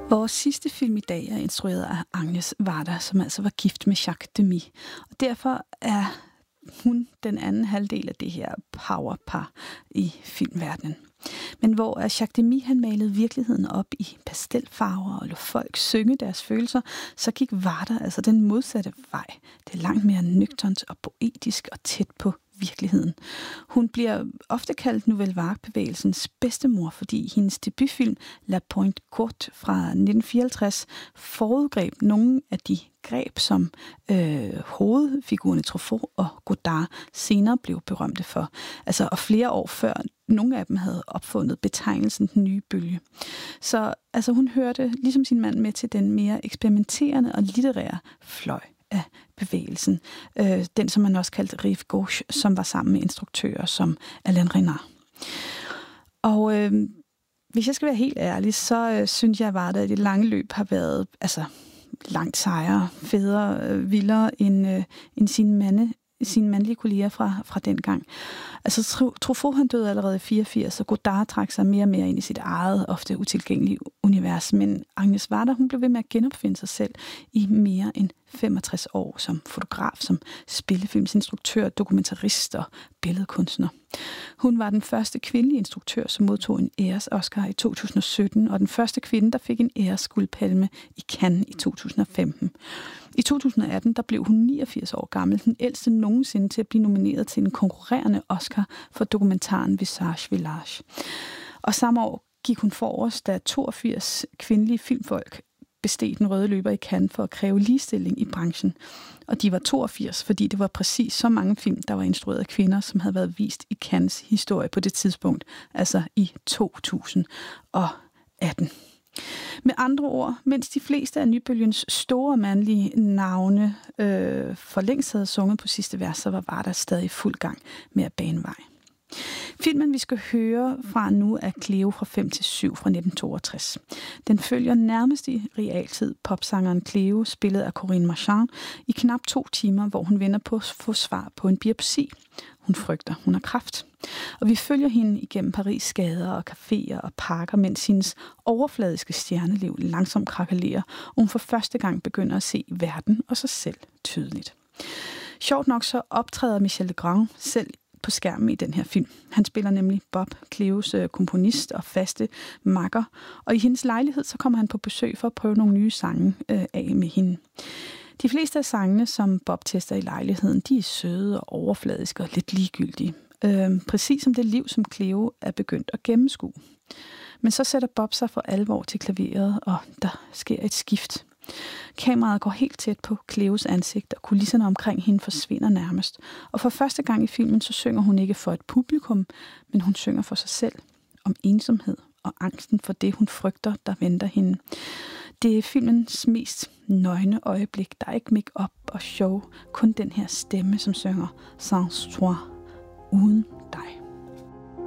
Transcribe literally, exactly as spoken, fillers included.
Vores sidste film i dag er instrueret af Agnes Varda, som altså var gift med Jacques Demy. Og derfor er hun den anden halvdel af det her powerpar i filmverdenen. Men hvor Jacques Demy han malede virkeligheden op i pastelfarver og lod folk synge deres følelser, så gik Varda altså den modsatte vej. Det er langt mere nøgternt og poetisk og tæt på virkeligheden. Hun bliver ofte kaldt Nouvelle Vague-bevægelsens bedstemor, fordi hendes debutfilm La Pointe Courte fra nitten fireoghalvtreds forudgreb nogle af de greb, som øh, hovedfigurerne Truffaut og Godard senere blev berømte for. Altså, og flere år før nogle af dem havde opfundet betegnelsen den nye bølge. Så altså, hun hørte ligesom sin mand med til den mere eksperimenterende og litterære fløj af bevægelsen. Øh, den, som man også kaldte Rive Gauche, som var sammen med instruktører som Alain Renard. Og øh, hvis jeg skal være helt ærlig, så øh, synes jeg bare, at det lange løb har været altså, langt sejere, federe, øh, vildere end, øh, end sine mande sine mandlige kolleger fra, fra dengang. Altså, Truffaut han døde allerede i fireogfirs, og Godard trak sig mere og mere ind i sit eget, ofte utilgængelige univers. Men Agnes Varda, hun blev ved med at genopfinde sig selv i mere end femogtres år som fotograf, som spillefilmsinstruktør, dokumentarist og billedkunstner. Hun var den første kvindelige instruktør, som modtog en æres-Oscar i to tusind og sytten, og den første kvinde, der fik en æresguldpalme i Cannes i to tusind og femten. I to tusind og atten der blev hun niogfirs år gammel, den ældste nogensinde til at blive nomineret til en konkurrerende Oscar for dokumentaren Visage Village. Og samme år gik hun forrest, da toogfirs kvindelige filmfolk besteg den røde løber i Cannes for at kræve ligestilling i branchen. Og de var toogfirs, fordi det var præcis så mange film, der var instrueret af kvinder, som havde været vist i Cannes historie på det tidspunkt, altså i to tusind og atten. Med andre ord, mens de fleste af nybølgens store mandlige navne øh, for længst havde sunget på sidste vers, så var Varda stadig fuld gang med at bane vej. Filmen, vi skal høre fra nu, er Cleo fra fem til syv fra nitten toogtres. Den følger nærmest i realtid popsangeren Cleo, spillet af Corinne Marchand, i knap to timer, hvor hun venter på at få svar på en biopsi. Hun frygter, hun har kræft. Og vi følger hende igennem Paris' gader og caféer og parker, mens hendes overfladiske stjerneliv langsomt krakelerer, og hun for første gang begynder at se verden og sig selv tydeligt. Sjovt nok så optræder Michel Legrand selv på skærmen i den her film. Han spiller nemlig Bob, Cleos komponist og faste makker, og i hendes lejlighed så kommer han på besøg for at prøve nogle nye sange øh, af med hende. De fleste af sangene, som Bob tester i lejligheden, de er søde og overfladiske og lidt ligegyldige. Øh, præcis som det liv, som Cleo er begyndt at gennemskue. Men så sætter Bob sig for alvor til klaveret, og der sker et skift. Kameraet går helt tæt på Cleos ansigt, og kulisserne omkring hende forsvinder nærmest. Og for første gang i filmen, så synger hun ikke for et publikum, men hun synger for sig selv. Om ensomhed og angsten for det, hun frygter, der venter hende. Det er filmens mest nøgne øjeblik. Der er ikke make-up og show. Kun den her stemme, som synger Sans toi, uden dig.